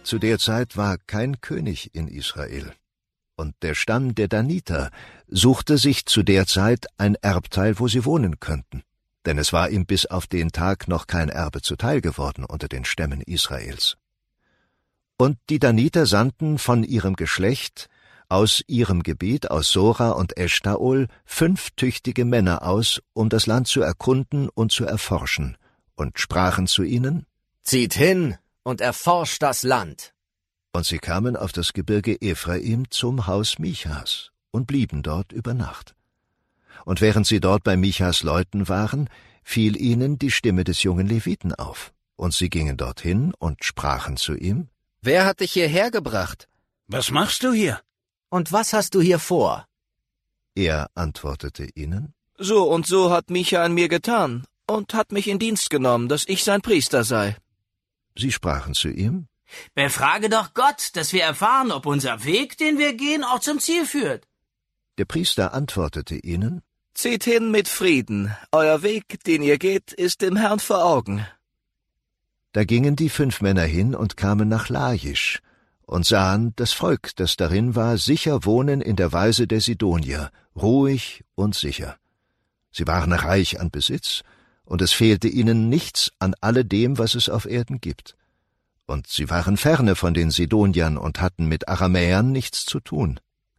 Zu der Zeit war kein König in Israel, und der Stamm der Daniter suchte sich zu der Zeit ein Erbteil, wo sie wohnen könnten, denn es war ihm bis auf den Tag noch kein Erbe zuteil geworden unter den Stämmen Israels. Und die Daniter sandten von ihrem Geschlecht, aus ihrem Gebiet, aus Sora und Eschtaol, 5 tüchtige Männer aus, um das Land zu erkunden und zu erforschen, und sprachen zu ihnen: Zieht hin und erforscht das Land. Und sie kamen auf das Gebirge Ephraim zum Haus Michas und blieben dort über Nacht. Und während sie dort bei Michas Leuten waren, fiel ihnen die Stimme des jungen Leviten auf. Und sie gingen dorthin und sprachen zu ihm: Wer hat dich hierher gebracht? Was machst du hier? Und was hast du hier vor? Er antwortete ihnen: So und so hat Micha an mir getan und hat mich in Dienst genommen, dass ich sein Priester sei. Sie sprachen zu ihm: Befrage doch Gott, dass wir erfahren, ob unser Weg, den wir gehen, auch zum Ziel führt. Der Priester antwortete ihnen: Zieht hin mit Frieden. Euer Weg, den ihr geht, ist dem Herrn vor Augen. Da gingen die 5 Männer hin und kamen nach Lachisch und sahen das Volk, das darin war, sicher wohnen in der Weise der Sidonier, ruhig und sicher. Sie waren reich an Besitz, und es fehlte ihnen nichts an alledem, was es auf Erden gibt. Und sie waren ferne von den Sidoniern und hatten mit Aramäern nichts zu tun.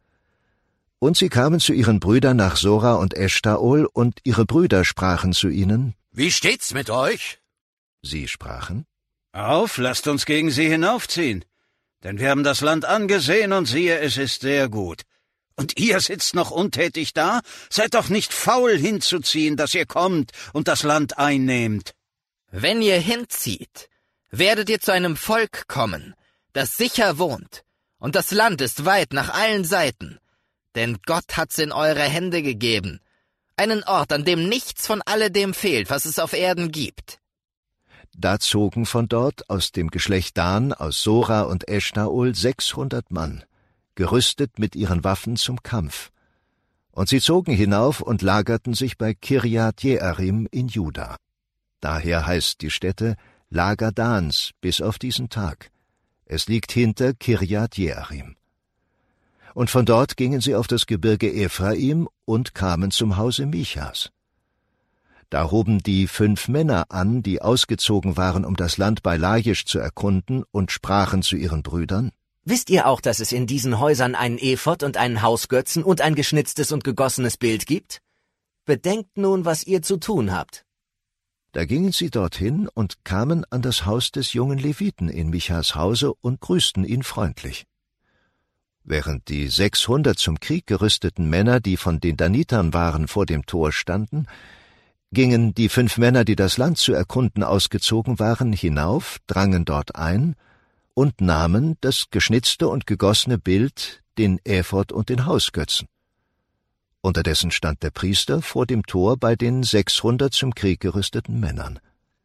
Und sie kamen zu ihren Brüdern nach Sora und Eschtaol, und ihre Brüder sprachen zu ihnen: Wie steht's mit euch? Sie sprachen: Auf, lasst uns gegen sie hinaufziehen, denn wir haben das Land angesehen und siehe, es ist sehr gut. Und ihr sitzt noch untätig da? Seid doch nicht faul hinzuziehen, dass ihr kommt und das Land einnehmt. Wenn ihr hinzieht, werdet ihr zu einem Volk kommen, das sicher wohnt, und das Land ist weit nach allen Seiten, denn Gott hat's in eure Hände gegeben, einen Ort, an dem nichts von alledem fehlt, was es auf Erden gibt. Da zogen von dort aus dem Geschlecht Dan, aus Sora und Eschtaol 600 Mann, gerüstet mit ihren Waffen zum Kampf. Und sie zogen hinauf und lagerten sich bei Kirjat Jearim in Juda. Daher heißt die Stätte Lager Dans bis auf diesen Tag. Es liegt hinter Kirjat Jearim. Und von dort gingen sie auf das Gebirge Ephraim und kamen zum Hause Michas. Da hoben die 5 Männer an, die ausgezogen waren, um das Land bei Lachisch zu erkunden, und sprachen zu ihren Brüdern: Wisst ihr auch, dass es in diesen Häusern einen Ephod und einen Hausgötzen und ein geschnitztes und gegossenes Bild gibt? Bedenkt nun, was ihr zu tun habt. Da gingen sie dorthin und kamen an das Haus des jungen Leviten in Michas Hause und grüßten ihn freundlich. Während die 600 zum Krieg gerüsteten Männer, die von den Danitern waren, vor dem Tor standen, gingen die 5 Männer, die das Land zu erkunden ausgezogen waren, hinauf, drangen dort ein und nahmen das geschnitzte und gegossene Bild, den Ephod und den Hausgötzen. Unterdessen stand der Priester vor dem Tor bei den 600 zum Krieg gerüsteten Männern.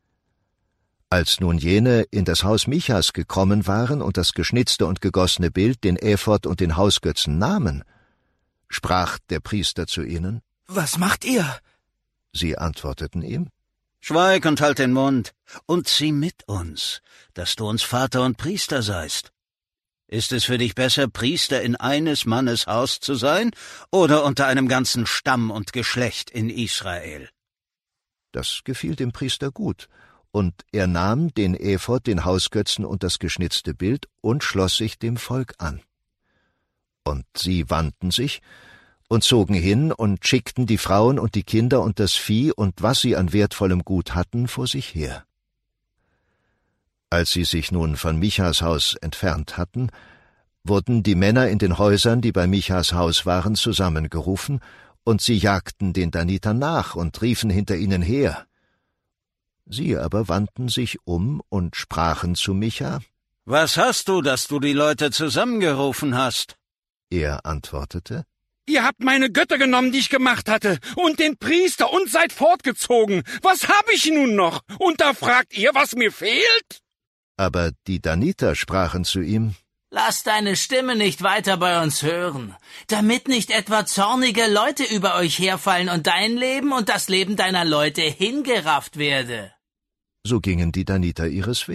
Als nun jene in das Haus Michas gekommen waren und das geschnitzte und gegossene Bild, den Ephod und den Hausgötzen nahmen, sprach der Priester zu ihnen: Was macht ihr? Sie antworteten ihm: Schweig und halt den Mund und zieh mit uns, dass du uns Vater und Priester seist. Ist es für dich besser, Priester in eines Mannes Haus zu sein oder unter einem ganzen Stamm und Geschlecht in Israel? Das gefiel dem Priester gut, und er nahm den Ephod, den Hausgötzen und das geschnitzte Bild und schloss sich dem Volk an. Und sie wandten sich und zogen hin und schickten die Frauen und die Kinder und das Vieh und was sie an wertvollem Gut hatten vor sich her. Als sie sich nun von Michas Haus entfernt hatten, wurden die Männer in den Häusern, die bei Michas Haus waren, zusammengerufen, und sie jagten den Danitern nach und riefen hinter ihnen her. Sie aber wandten sich um und sprachen zu Micha: Was hast du, dass du die Leute zusammengerufen hast? Er antwortete: Ihr habt meine Götter genommen, die ich gemacht hatte, und den Priester, und seid fortgezogen. Was habe ich nun noch? Und da fragt ihr, was mir fehlt? Aber die Daniter sprachen zu ihm: Lass deine Stimme nicht weiter bei uns hören, damit nicht etwa zornige Leute über euch herfallen und dein Leben und das Leben deiner Leute hingerafft werde. So gingen die Daniter ihres Weges.